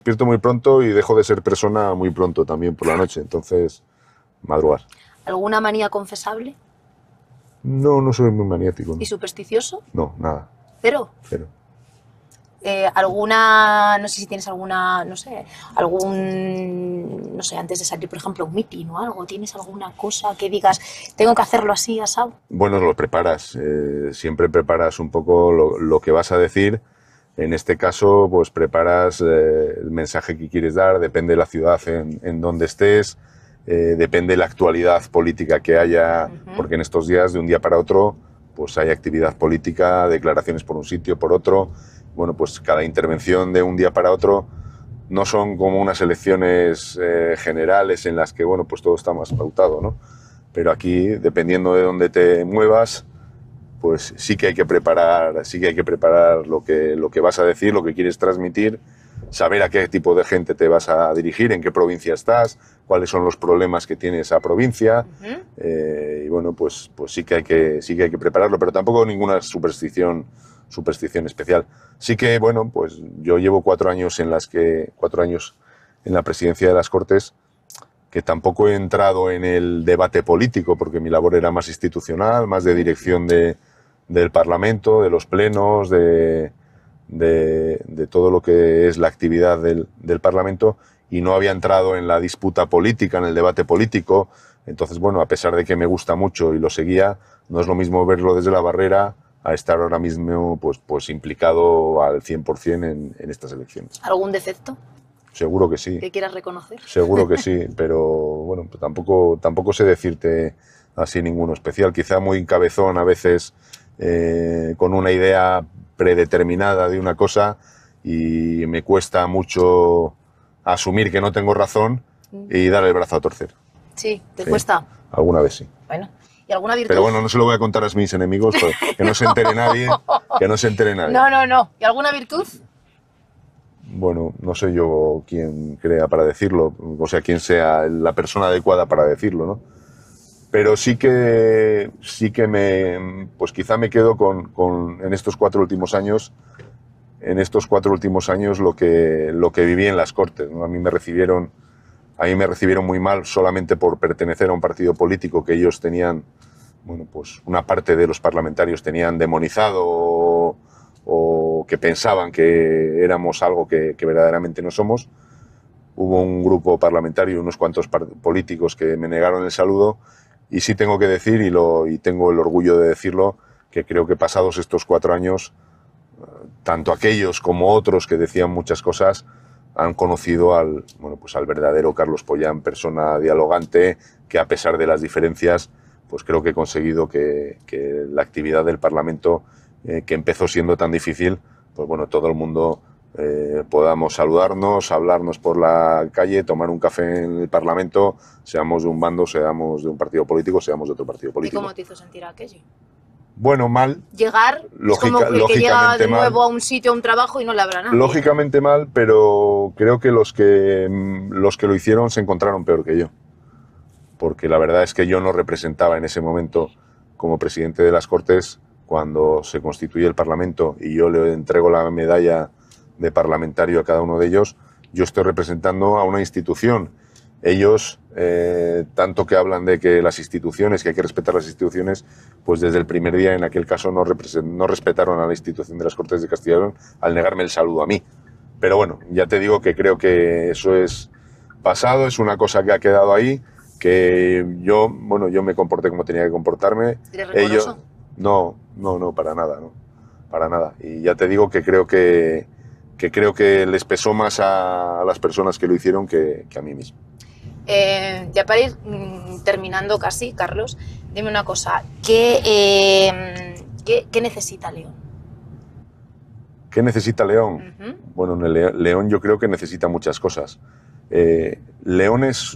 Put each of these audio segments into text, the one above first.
Despierto muy pronto y dejo de ser persona muy pronto también por la noche, entonces madrugar. ¿Alguna manía confesable? No, no soy muy maniático, ¿Y ¿no? supersticioso? No, nada, ¿Cero? cero. ¿Alguna, no sé si tienes alguna, no sé, no sé, antes de salir, por ejemplo, un meeting o algo, ¿tienes alguna cosa que digas, tengo que hacerlo así, asado? Bueno, lo preparas, siempre preparas un poco lo que vas a decir. En este caso, pues preparas el mensaje que quieres dar, depende de la ciudad en donde estés, depende de la actualidad política que haya, porque en estos días, de un día para otro, pues hay actividad política, declaraciones por un sitio, por otro. Bueno, pues cada intervención de un día para otro no son como unas elecciones generales en las que, bueno, pues todo está más pautado, ¿no? Pero aquí, dependiendo de dónde te muevas, pues sí que hay que preparar, lo que vas a decir, lo que quieres transmitir, saber a qué tipo de gente te vas a dirigir, en qué provincia estás, cuáles son los problemas que tiene esa provincia. Y bueno, pues sí que hay que prepararlo, pero tampoco ninguna superstición especial. Sí que, bueno, pues yo llevo 4 años en la presidencia de las Cortes, que tampoco he entrado en el debate político, porque mi labor era más institucional, más de dirección del Parlamento, de los plenos, de todo lo que es la actividad del Parlamento, y no había entrado en la disputa política, en el debate político. Entonces, bueno, a pesar de que me gusta mucho y lo seguía, no es lo mismo verlo desde la barrera a estar ahora mismo pues implicado al 100% en estas elecciones. ¿Algún defecto Seguro que sí. que quieras reconocer? Seguro que sí, pero bueno, pues tampoco sé decirte así ninguno especial. Quizá muy cabezón a veces, con una idea predeterminada de una cosa, y me cuesta mucho asumir que no tengo razón y dar el brazo a torcer. Sí, ¿te Sí, cuesta? alguna vez sí. Bueno, ¿y alguna virtud? Pero bueno, no se lo voy a contar a mis enemigos, pues, que no se entere nadie, que no se entere nadie. No. ¿Y alguna virtud? Bueno, no sé yo quién crea para decirlo, o sea, quién sea la persona adecuada para decirlo, ¿no? Pero sí que pues quizá me quedo en estos 4 últimos años, lo que viví en las Cortes, ¿no? A mí me recibieron muy mal solamente por pertenecer a un partido político que ellos tenían, bueno, pues una parte de los parlamentarios tenían demonizado, o que pensaban que éramos algo que verdaderamente no somos. Hubo un grupo parlamentario, unos cuantos políticos que me negaron el saludo, y sí tengo que decir, y tengo el orgullo de decirlo, que creo que pasados estos 4 años, tanto aquellos como otros que decían muchas cosas han conocido al verdadero Carlos Pollán, persona dialogante, que a pesar de las diferencias, pues creo que he conseguido que la actividad del Parlamento, que empezó siendo tan difícil, pues bueno, todo el mundo podamos saludarnos, hablarnos por la calle, tomar un café en el Parlamento, seamos de un bando, seamos de un partido político, seamos de otro partido ¿Y político. cómo te hizo sentir aquello? Bueno, mal. Llegar, es como el que llega de nuevo a un sitio, a un trabajo y no le habrá nada. Lógicamente mal, pero creo que los que lo hicieron se encontraron peor que yo. Porque la verdad es que yo no representaba en ese momento, como presidente de las Cortes, cuando se constituye el Parlamento y yo le entrego la medalla de parlamentario a cada uno de ellos, yo estoy representando a una institución. Ellos, tanto que hablan de que las instituciones, que hay que respetar las instituciones, pues desde el primer día, en aquel caso, no respetaron a la institución de las Cortes de Castilla y León al negarme el saludo a mí. Pero bueno, ya te digo que creo que eso es pasado, es una cosa que ha quedado ahí, que yo me comporté como tenía que comportarme. ¿Eres rencoroso? No, para nada, no, para nada. Y ya te digo que creo que les pesó más a las personas que lo hicieron que a mí mismo. Ya para ir terminando casi, Carlos, dime una cosa, ¿qué necesita León? ¿Qué necesita León? Bueno, León yo creo que necesita muchas cosas. León es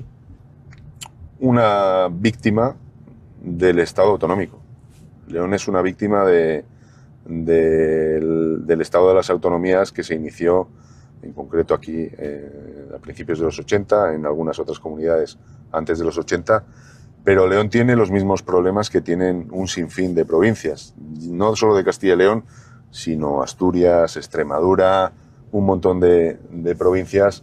una víctima del Estado autonómico. León es una víctima del Estado de las Autonomías, que se inició en concreto aquí a principios de los 80, en algunas otras comunidades antes de los 80, pero León tiene los mismos problemas que tienen un sinfín de provincias, no solo de Castilla y León, sino Asturias, Extremadura, un montón de provincias